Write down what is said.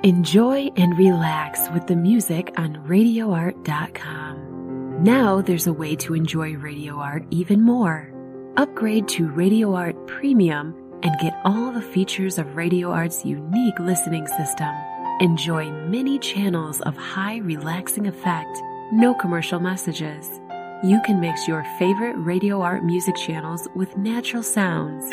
Enjoy and relax with the music on RadioArt.com. Now there's a way to enjoy Radio Art even more. Upgrade to Radio Art Premium and get all the features of Radio Art's unique listening system. Enjoy many channels of high relaxing effect, no commercial messages. You can mix your favorite Radio Art music channels with natural sounds